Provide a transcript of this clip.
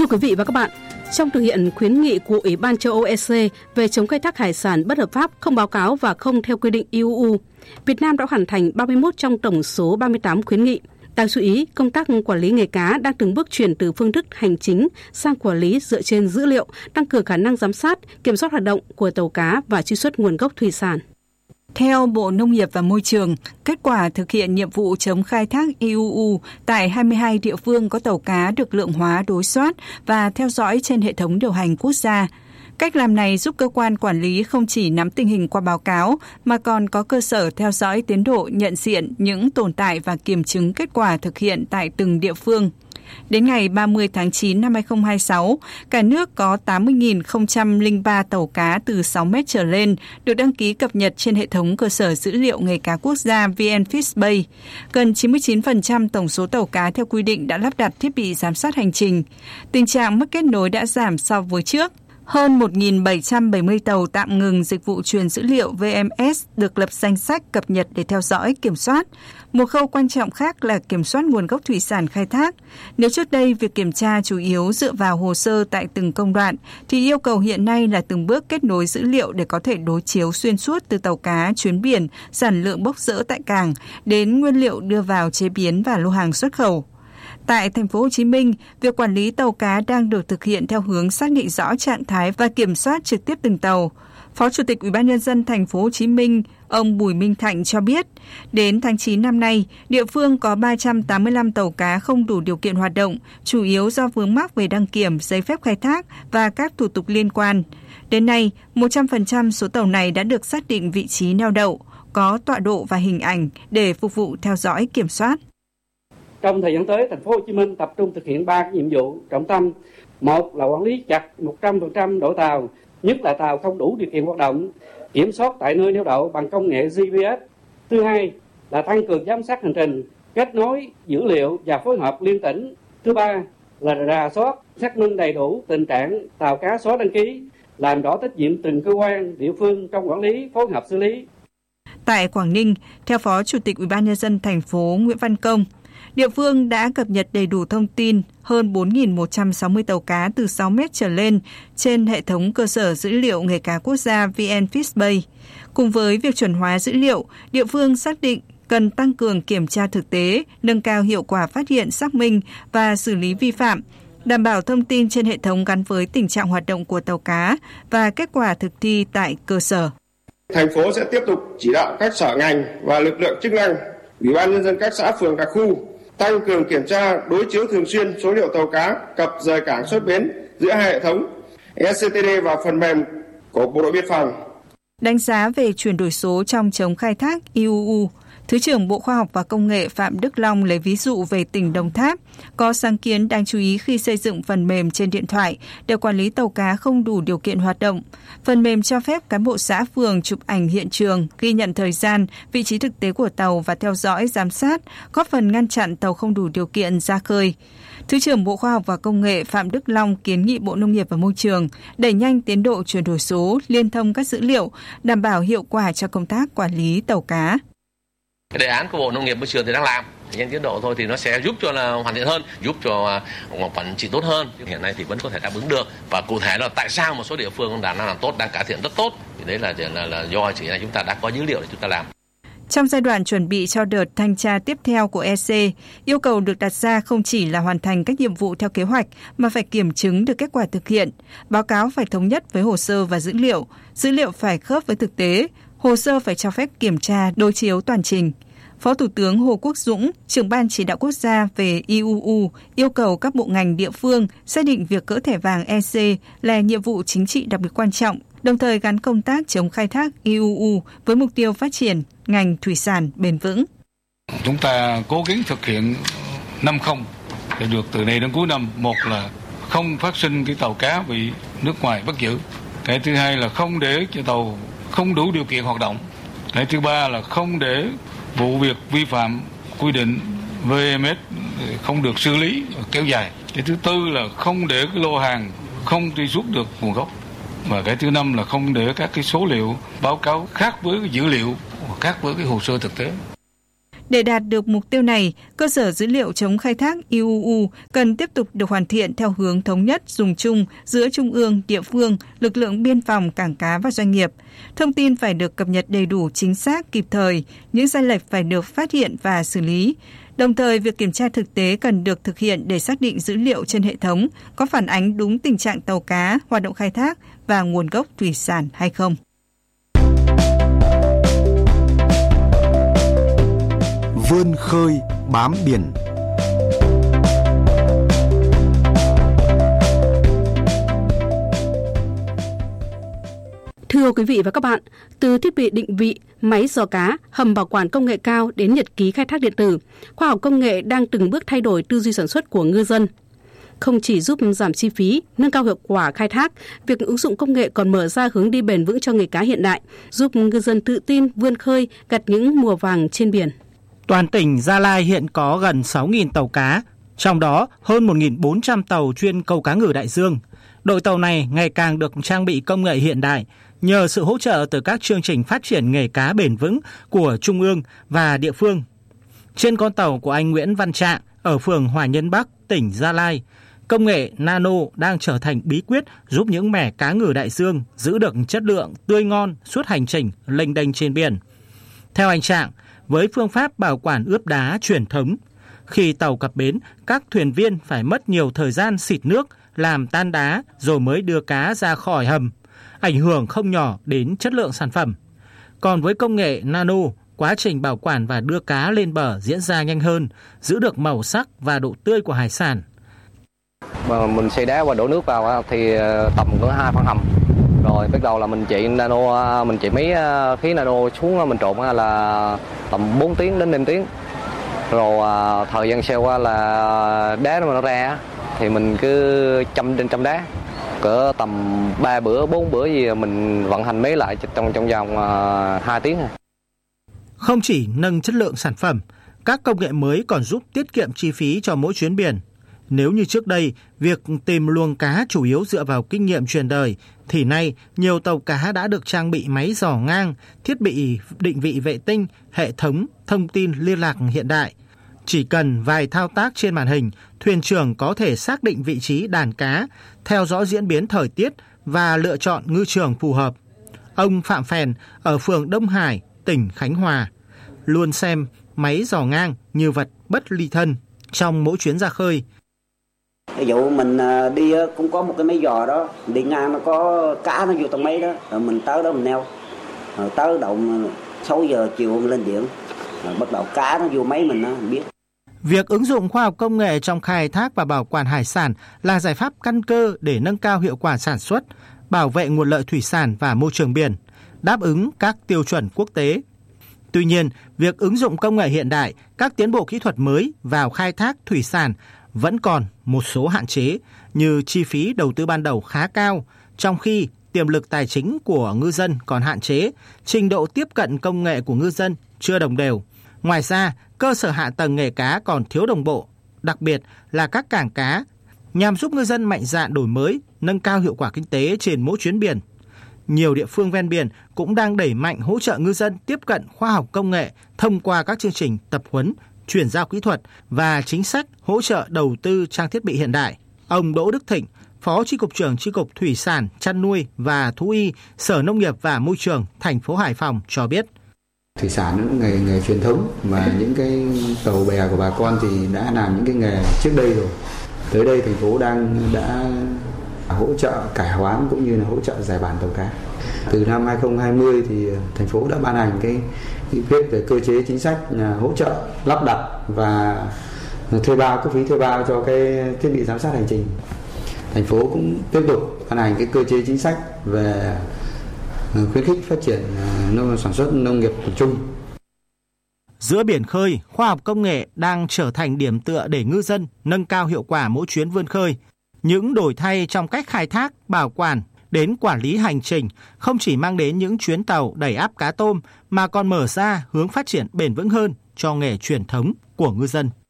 Thưa quý vị và các bạn, trong thực hiện khuyến nghị của Ủy ban châu Âu EC về chống khai thác hải sản bất hợp pháp, không báo cáo và không theo quy định IUU, Việt Nam đã hoàn thành 31 trong tổng số 38 khuyến nghị. Đáng chú ý, công tác quản lý nghề cá đang từng bước chuyển từ phương thức hành chính sang quản lý dựa trên dữ liệu, tăng cường khả năng giám sát, kiểm soát hoạt động của tàu cá và truy xuất nguồn gốc thủy sản. Theo Bộ Nông nghiệp và Môi trường, kết quả thực hiện nhiệm vụ chống khai thác IUU tại 22 địa phương có tàu cá được lượng hóa đối soát và theo dõi trên hệ thống điều hành quốc gia. Cách làm này giúp cơ quan quản lý không chỉ nắm tình hình qua báo cáo mà còn có cơ sở theo dõi tiến độ, nhận diện những tồn tại và kiểm chứng kết quả thực hiện tại từng địa phương. Đến ngày 30 tháng 9 năm 2026, cả nước có 80.003 tàu cá từ 6 mét trở lên được đăng ký cập nhật trên hệ thống cơ sở dữ liệu nghề cá quốc gia VnFishBay. Gần 99% tổng số tàu cá theo quy định đã lắp đặt thiết bị giám sát hành trình. Tình trạng mất kết nối đã giảm so với trước. Hơn 1.770 tàu tạm ngừng dịch vụ truyền dữ liệu VMS được lập danh sách cập nhật để theo dõi, kiểm soát. Một khâu quan trọng khác là kiểm soát nguồn gốc thủy sản khai thác. Nếu trước đây việc kiểm tra chủ yếu dựa vào hồ sơ tại từng công đoạn, thì yêu cầu hiện nay là từng bước kết nối dữ liệu để có thể đối chiếu xuyên suốt từ tàu cá, chuyến biển, sản lượng bốc dỡ tại cảng đến nguyên liệu đưa vào chế biến và lô hàng xuất khẩu. Tại thành phố Hồ Chí Minh, việc quản lý tàu cá đang được thực hiện theo hướng xác định rõ trạng thái và kiểm soát trực tiếp từng tàu. Phó Chủ tịch Ủy ban nhân dân thành phố Hồ Chí Minh, ông Bùi Minh Thạnh cho biết, đến tháng 9 năm nay, địa phương có 385 tàu cá không đủ điều kiện hoạt động, chủ yếu do vướng mắc về đăng kiểm, giấy phép khai thác và các thủ tục liên quan. Đến nay, 100% số tàu này đã được xác định vị trí neo đậu, có tọa độ và hình ảnh để phục vụ theo dõi kiểm soát. Trong thời gian tới, thành phố Hồ Chí Minh tập trung thực hiện 3 nhiệm vụ trọng tâm. Một là quản lý chặt 100% đội tàu, nhất là tàu không đủ điều kiện hoạt động, kiểm soát tại nơi neo đậu bằng công nghệ GPS. Thứ hai là tăng cường giám sát hành trình, kết nối dữ liệu và phối hợp liên tỉnh. Thứ ba là rà soát, xác minh đầy đủ tình trạng tàu cá xóa đăng ký, làm rõ trách nhiệm từng cơ quan, địa phương trong quản lý, phối hợp xử lý. Tại Quảng Ninh, theo Phó Chủ tịch Ủy ban nhân dân thành phố Nguyễn Văn Công, địa phương đã cập nhật đầy đủ thông tin hơn 4.160 tàu cá từ 6 mét trở lên trên hệ thống cơ sở dữ liệu nghề cá quốc gia VnFishBay. Cùng với việc chuẩn hóa dữ liệu, địa phương xác định cần tăng cường kiểm tra thực tế, nâng cao hiệu quả phát hiện, xác minh và xử lý vi phạm, đảm bảo thông tin trên hệ thống gắn với tình trạng hoạt động của tàu cá và kết quả thực thi tại cơ sở. Thành phố sẽ tiếp tục chỉ đạo các sở ngành và lực lượng chức năng, Ủy ban nhân dân các xã phường đặc khu tăng cường kiểm tra, đối chiếu thường xuyên số liệu tàu cá cập rời cảng xuất bến giữa hai hệ thống SCTD và phần mềm của Bộ đội Biên phòng. Đánh giá về chuyển đổi số trong chống khai thác IUU, Thứ trưởng Bộ Khoa học và Công nghệ Phạm Đức Long lấy ví dụ về tỉnh Đồng Tháp, có sáng kiến đáng chú ý khi xây dựng phần mềm trên điện thoại để quản lý tàu cá không đủ điều kiện hoạt động. Phần mềm cho phép cán bộ xã phường chụp ảnh hiện trường, ghi nhận thời gian, vị trí thực tế của tàu và theo dõi, giám sát, góp phần ngăn chặn tàu không đủ điều kiện ra khơi. Thứ trưởng Bộ Khoa học và Công nghệ Phạm Đức Long kiến nghị Bộ Nông nghiệp và Môi trường đẩy nhanh tiến độ chuyển đổi số, liên thông các dữ liệu, đảm bảo hiệu quả cho công tác quản lý tàu cá. Cái đề án của Bộ Nông nghiệp Môi trường thì đang làm, nhanh tiến độ thôi thì nó sẽ giúp cho là hoàn thiện hơn, giúp cho quản trị tốt hơn. Hiện nay thì vẫn có thể đáp ứng được, và cụ thể là tại sao một số địa phương đang làm tốt, đang cải thiện rất tốt, thì đấy là do chỉ là chúng ta đã có dữ liệu để chúng ta làm. Trong giai đoạn chuẩn bị cho đợt thanh tra tiếp theo của EC, yêu cầu được đặt ra không chỉ là hoàn thành các nhiệm vụ theo kế hoạch mà phải kiểm chứng được kết quả thực hiện. Báo cáo phải thống nhất với hồ sơ và dữ liệu phải khớp với thực tế, hồ sơ phải cho phép kiểm tra, đối chiếu toàn trình. Phó Thủ tướng Hồ Quốc Dũng, trưởng Ban Chỉ đạo Quốc gia về IUU, yêu cầu các bộ ngành địa phương xác định việc cỡ thẻ vàng EC là nhiệm vụ chính trị đặc biệt quan trọng, đồng thời gắn công tác chống khai thác IUU với mục tiêu phát triển ngành thủy sản bền vững. Chúng ta cố gắng thực hiện 5-0 để được từ nay đến cuối năm. Một là không phát sinh cái tàu cá bị nước ngoài bắt giữ. Cái thứ hai là không để cho tàu không đủ điều kiện hoạt động. Cái thứ ba là không để vụ việc vi phạm quy định VMS không được xử lý kéo dài. Cái thứ tư là không để cái lô hàng không truy xuất được nguồn gốc. Và cái thứ năm là không để các cái số liệu báo cáo khác với cái dữ liệu, khác với cái hồ sơ thực tế. Để đạt được mục tiêu này, cơ sở dữ liệu chống khai thác IUU cần tiếp tục được hoàn thiện theo hướng thống nhất, dùng chung giữa trung ương, địa phương, lực lượng biên phòng, cảng cá và doanh nghiệp. Thông tin phải được cập nhật đầy đủ, chính xác, kịp thời, những sai lệch phải được phát hiện và xử lý. Đồng thời, việc kiểm tra thực tế cần được thực hiện để xác định dữ liệu trên hệ thống có phản ánh đúng tình trạng tàu cá, hoạt động khai thác và nguồn gốc thủy sản hay không. Vươn khơi bám biển. Thưa quý vị và các bạn, từ thiết bị định vị, máy dò cá, hầm bảo quản công nghệ cao đến nhật ký khai thác điện tử, khoa học công nghệ đang từng bước thay đổi tư duy sản xuất của ngư dân. Không chỉ giúp giảm chi phí, nâng cao hiệu quả khai thác, việc ứng dụng công nghệ còn mở ra hướng đi bền vững cho nghề cá hiện đại, giúp ngư dân tự tin vươn khơi, gặt những mùa vàng trên biển. Toàn tỉnh Gia Lai hiện có gần 6.000 tàu cá, trong đó hơn 1.400 tàu chuyên câu cá ngừ đại dương. Đội tàu này ngày càng được trang bị công nghệ hiện đại nhờ sự hỗ trợ từ các chương trình phát triển nghề cá bền vững của Trung ương và địa phương. Trên con tàu của anh Nguyễn Văn Trạng ở phường Hòa Nhân Bắc, tỉnh Gia Lai, công nghệ nano đang trở thành bí quyết giúp những mẻ cá ngừ đại dương giữ được chất lượng tươi ngon suốt hành trình lênh đênh trên biển. Theo anh Trạng, với phương pháp bảo quản ướp đá truyền thống, khi tàu cập bến, các thuyền viên phải mất nhiều thời gian xịt nước, làm tan đá rồi mới đưa cá ra khỏi hầm, ảnh hưởng không nhỏ đến chất lượng sản phẩm. Còn với công nghệ nano, quá trình bảo quản và đưa cá lên bờ diễn ra nhanh hơn, giữ được màu sắc và độ tươi của hải sản. Mình xay đá và đổ nước vào thì tầm cỡ 2 phân hầm. Rồi bắt đầu là mình chạy nano, mình chạy mấy khí nano xuống, mình trộn là tầm 4 tiếng đến 5 tiếng. Rồi thời gian sau là đá nó ra thì mình cứ chăm trên chăm đá. Cỡ tầm 3 bữa, 4 bữa gì mình vận hành mấy lại trong vòng 2 tiếng. Không chỉ nâng chất lượng sản phẩm, các công nghệ mới còn giúp tiết kiệm chi phí cho mỗi chuyến biển. Nếu như trước đây, việc tìm luồng cá chủ yếu dựa vào kinh nghiệm truyền đời, thì nay nhiều tàu cá đã được trang bị máy dò ngang, thiết bị định vị vệ tinh, hệ thống thông tin liên lạc hiện đại. Chỉ cần vài thao tác trên màn hình, thuyền trưởng có thể xác định vị trí đàn cá, theo dõi diễn biến thời tiết và lựa chọn ngư trường phù hợp. Ông Phạm Phèn ở phường Đông Hải, tỉnh Khánh Hòa, luôn xem máy dò ngang như vật bất ly thân trong mỗi chuyến ra khơi. Ví dụ mình đi cũng có một cái máy dò đó, đi ngang nó có cá nó vô trong máy đó, rồi mình tới đó mình neo, rồi tới đầu 6 giờ chiều mình lên điện, rồi bắt đầu cá nó vô máy mình đó, mình biết. Việc ứng dụng khoa học công nghệ trong khai thác và bảo quản hải sản là giải pháp căn cơ để nâng cao hiệu quả sản xuất, bảo vệ nguồn lợi thủy sản và môi trường biển, đáp ứng các tiêu chuẩn quốc tế. Tuy nhiên, việc ứng dụng công nghệ hiện đại, các tiến bộ kỹ thuật mới vào khai thác thủy sản vẫn còn một số hạn chế như chi phí đầu tư ban đầu khá cao, trong khi tiềm lực tài chính của ngư dân còn hạn chế, trình độ tiếp cận công nghệ của ngư dân chưa đồng đều. Ngoài ra, cơ sở hạ tầng nghề cá còn thiếu đồng bộ, đặc biệt là các cảng cá, nhằm giúp ngư dân mạnh dạn đổi mới, nâng cao hiệu quả kinh tế trên mỗi chuyến biển. Nhiều địa phương ven biển cũng đang đẩy mạnh hỗ trợ ngư dân tiếp cận khoa học công nghệ thông qua các chương trình tập huấn, chuyển giao kỹ thuật và chính sách hỗ trợ đầu tư trang thiết bị hiện đại. Ông Đỗ Đức Thịnh, Phó Chi cục trưởng Chi cục Thủy sản, Chăn nuôi và Thú y, Sở Nông nghiệp và Môi trường, thành phố Hải Phòng cho biết. Thủy sản cũng nghề truyền thống mà những cái tàu bè của bà con thì đã làm những cái nghề trước đây rồi. Tới đây thành phố đã hỗ trợ cải hoán cũng như là hỗ trợ giải bản tàu cá. Từ năm 2020 thì thành phố đã ban hành cái nghị quyết về cơ chế chính sách hỗ trợ lắp đặt và thuê bao, cấp phí thuê bao cho cái thiết bị giám sát hành trình. Thành phố cũng tiếp tục ban hành cái cơ chế chính sách về khuyến khích phát triển sản xuất nông nghiệp tập trung. Giữa biển khơi, khoa học công nghệ đang trở thành điểm tựa để ngư dân nâng cao hiệu quả mỗi chuyến vươn khơi. Những đổi thay trong cách khai thác, bảo quản đến quản lý hành trình không chỉ mang đến những chuyến tàu đẩy áp cá tôm mà còn mở ra hướng phát triển bền vững hơn cho nghề truyền thống của ngư dân.